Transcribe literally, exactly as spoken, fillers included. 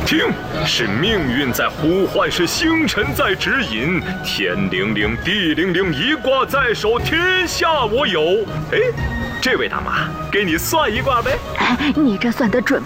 听，是命运在呼唤，是星辰在指引。天灵灵，地灵灵，一卦在手，天下我有。哎，这位大妈，给你算一卦呗。 哎，你这算得准